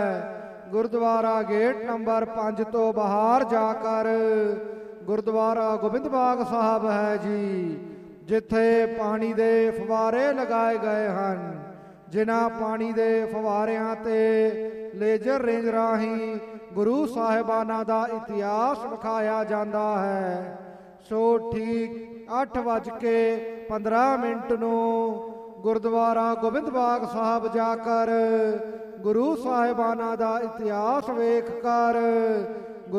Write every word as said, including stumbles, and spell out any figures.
Gurdwara gate number ਪੰਜ ਤੋਂ ਬਾਹਰ ਜਾ ਕਰ ਗੁਰਦੁਆਰਾ ਗੋਬਿੰਦ ਬਾਗ ਸਾਹਿਬ ਹੈ ਜੀ, ਜਿੱਥੇ ਪਾਣੀ ਦੇ ਫਵਾਰੇ ਲਗਾਏ ਗਏ ਹਨ। ਜਿਨ੍ਹਾਂ ਪਾਣੀ ਦੇ ਫਵਾਰਿਆਂ ਤੇ ਲੇਜ਼ਰ ਰੇਂਜ ਰਾਹੀਂ ਗੁਰੂ ਸਾਹਿਬਾਨਾਂ ਦਾ ਇਤਿਹਾਸ ਵਿਖਾਇਆ ਜਾਂਦਾ ਹੈ। ਸੋ ਠੀਕ ਅੱਠ ਵੱਜ ਕੇ ਪੰਦਰਾਂ ਮਿੰਟ ਨੂੰ ਗੁਰਦੁਆਰਾ ਗੋਬਿੰਦ ਬਾਗ ਸਾਹਿਬ ਜਾ ਕਰ ਗੁਰੂ ਸਾਹਿਬਾਨਾਂ ਦਾ ਇਤਿਹਾਸ ਵੇਖ ਕਰ